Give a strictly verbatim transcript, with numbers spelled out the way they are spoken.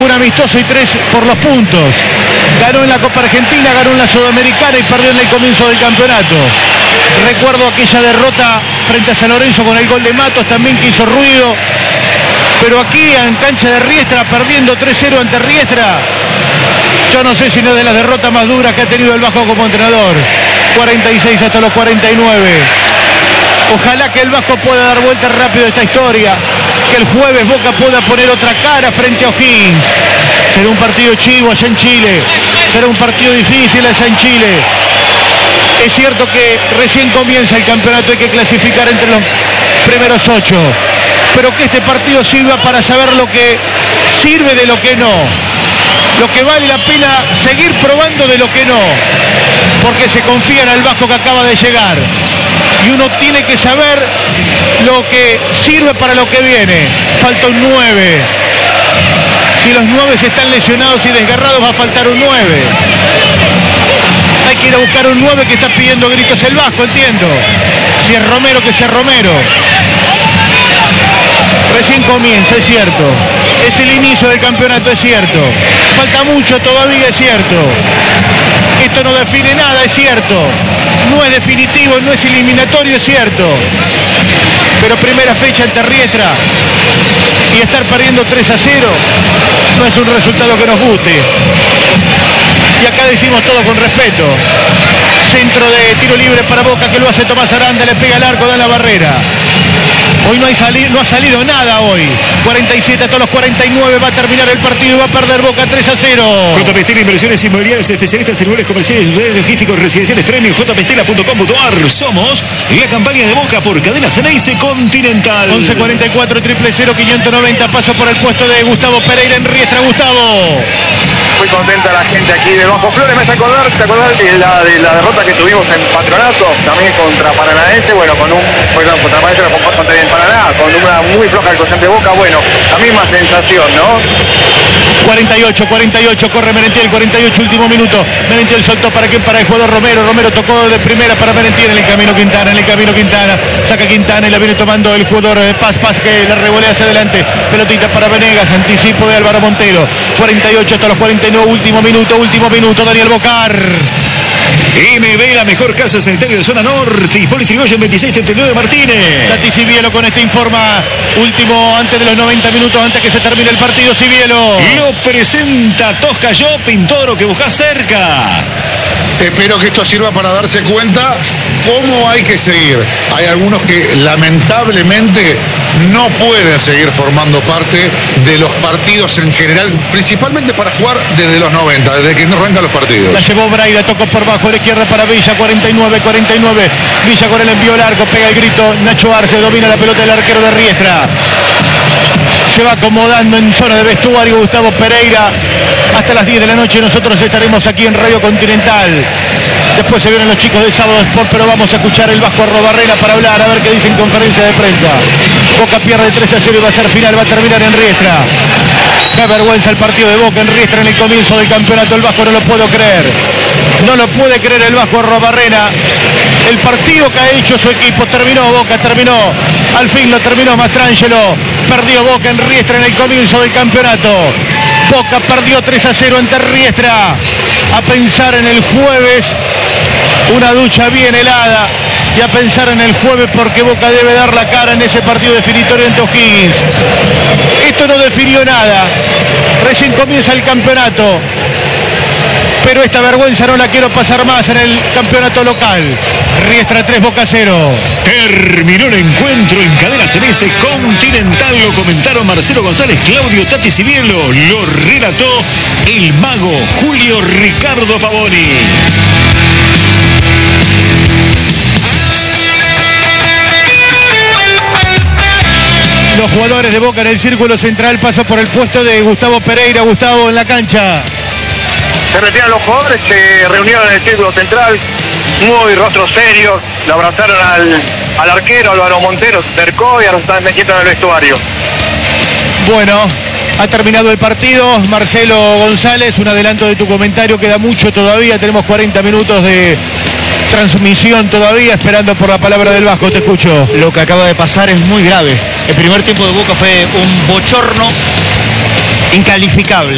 un amistoso y tres por los puntos. Ganó en la Copa Argentina, ganó en la Sudamericana y perdió en el comienzo del campeonato. Recuerdo aquella derrota frente a San Lorenzo con el gol de Matos también, que hizo ruido. Pero aquí en cancha de Riestra, perdiendo tres cero ante Riestra, yo no sé si no es de las derrotas más duras que ha tenido el Vasco como entrenador. cuarenta y seis hasta los cuarenta y nueve. Ojalá que el Vasco pueda dar vuelta rápido a esta historia, que el jueves Boca pueda poner otra cara frente a O'Higgins. Será un partido chivo allá en Chile, será un partido difícil allá en Chile. Es cierto que recién comienza el campeonato, hay que clasificar entre los primeros ocho, pero que este partido sirva para saber lo que sirve de lo que no, lo que vale la pena seguir probando de lo que no, porque se confía en el Vasco que acaba de llegar, y uno tiene que saber lo que sirve para lo que viene. Falta un nueve. Si los nueve están lesionados y desgarrados, va a faltar un nueve. Hay que ir a buscar un nueve que está pidiendo gritos el Vasco, entiendo. Si es Romero, que sea Romero. Recién comienza, es cierto. Es el inicio del campeonato, es cierto. Falta mucho todavía, es cierto. Esto no define nada, es cierto. No es definitivo, no es eliminatorio, es cierto. Pero primera fecha ante Riestra y estar perdiendo tres a cero no es un resultado que nos guste. Y acá decimos todo con respeto. Centro de tiro libre para Boca, que lo hace Tomás Aranda, le pega al arco, da la barrera. Hoy no, hay sali no ha salido nada hoy. cuarenta y siete hasta los cuarenta y nueve va a terminar el partido y va a perder Boca tres a cero. J. Pestela Inversiones Inmobiliarias, especialistas en inmuebles comerciales y hoteles logísticos residenciales premium, j pestela punto com punto a r. Somos la campaña de Boca por Cadena Ceneice Continental. once cuarenta y cuatro, triple cero, quinientos noventa. Paso por el puesto de Gustavo Pereira en Riestra. Gustavo. Muy contenta la gente aquí de Bajo Flores. Me hace acordar, ¿te acordás de la, de la derrota que tuvimos en Patronato? También contra Paranaense, bueno, con un, bueno, contra Paranaense, contra el Paraná, con una muy floja actuación de Boca, bueno, la misma sensación, ¿no? cuarenta y ocho, cuarenta y ocho, corre Merentiel, cuarenta y ocho, último minuto. Merentiel soltó para quién, para el jugador Romero. Romero tocó de primera para Merentiel, en el camino Quintana, en el camino Quintana. Saca Quintana y la viene tomando el jugador Paz, Paz, que la revolea hacia adelante. Pelotita para Venegas, anticipo de Álvaro Montero. cuarenta y ocho hasta los cuarenta y nueve, último minuto, último minuto. Daniel Bocar. M B, la mejor casa sanitaria de zona norte. Hipólito Yrigoyen veintiséis treinta y nueve Martínez. Tati Sivielo con este informa. Último antes de los noventa minutos, antes que se termine el partido. Sivielo. Lo presenta Tosca Shopping, todo lo que buscas cerca. Espero que esto sirva para darse cuenta cómo hay que seguir. Hay algunos que lamentablemente no pueden seguir formando parte de los partidos en general, principalmente para jugar desde los noventa, desde que no arrancan los partidos. La llevó Braida, tocó por bajo, a la izquierda para Villa, cuarenta y nueve, cuarenta y nueve. Villa con el envío largo, pega el grito. Nacho Arce domina la pelota del arquero de Riestra. Se va acomodando en zona de vestuario Gustavo Pereira. Hasta las diez de la noche nosotros estaremos aquí en Radio Continental. Después se vienen los chicos de Sábado Sport, pero vamos a escuchar el Vasco Arrobarrena para hablar, a ver qué dice en conferencia de prensa. Boca pierde tres a cero y va a ser final, va a terminar en Riestra. Qué vergüenza el partido de Boca en Riestra en el comienzo del campeonato. El Vasco no lo puedo creer. No lo puede creer el Vasco Arrobarrena. El partido que ha hecho su equipo, terminó Boca, terminó. Al fin lo terminó Mastrangelo. Perdió Boca en Riestra en el comienzo del campeonato. Boca perdió tres a cero ante Riestra. A pensar en el jueves, una ducha bien helada, y a pensar en el jueves porque Boca debe dar la cara en ese partido definitorio ante O'Higgins. Esto no definió nada, recién comienza el campeonato, pero esta vergüenza no la quiero pasar más en el campeonato local. Riestra tres, Boca cero. Terminó el encuentro en Cadena Ceneice Continental. Lo comentaron Marcelo González, Claudio Tati Sivielo. Lo relató el mago Julio Ricardo Pavoni. Los jugadores de Boca en el círculo central, paso por el puesto de Gustavo Pereira. Gustavo en la cancha. Se retiran los jugadores, se reunieron en el círculo central, muy rostros serios, le abrazaron al, al arquero Álvaro Montero, se acercó y ahora están metiendo en el vestuario. Bueno, ha terminado el partido. Marcelo González, un adelanto de tu comentario, queda mucho todavía, tenemos cuarenta minutos de transmisión todavía, esperando por la palabra del Vasco. Te escucho. Lo que acaba de pasar es muy grave. El primer tiempo de Boca fue un bochorno incalificable.